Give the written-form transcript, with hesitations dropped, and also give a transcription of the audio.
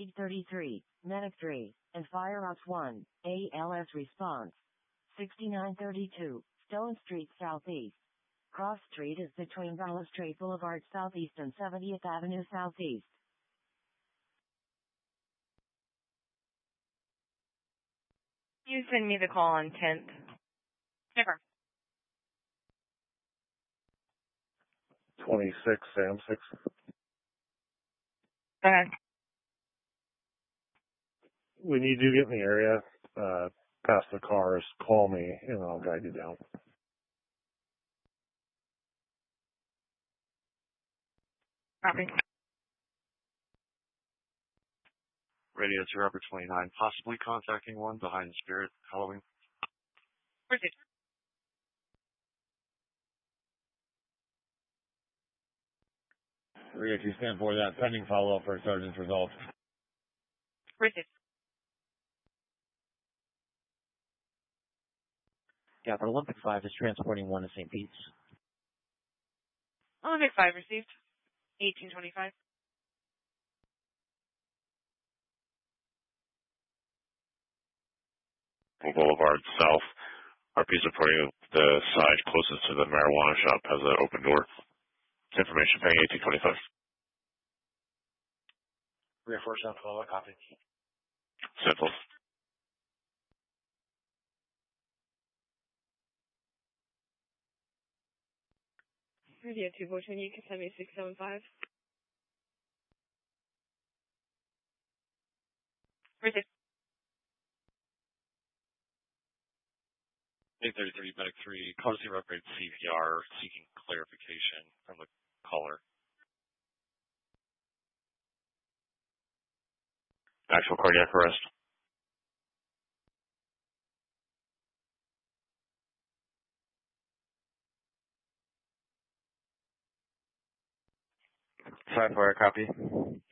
833, Medic 3, and Fire Ops 1, ALS response. 6932, Stone Street Southeast. Cross Street is between Balustrade Boulevard Southeast and 70th Avenue Southeast. You send me the call on 10th. Never. 26, Sam 6. Okay. When you do get in the area, past the cars, call me and I'll guide you down. Copy. Radio to Robert 29, possibly contacting one behind the Spirit Halloween. Proceed. Rio 2 stand for that, pending follow-up for Sergeant's results. Proceed. Yeah, for Olympic 5 is transporting one to St. Pete's. Olympic 5 received. 1825. Boulevard South. RP's reporting the side closest to the marijuana shop has an open door. Information paying 1825. Rear 4 South 12, copy. Simple. Radio 2 Boyton, you can send me 675. Proceed. 833 Medic 3, call to see upgrade CPR, seeking clarification from the caller. Actual cardiac arrest. Fire, copy.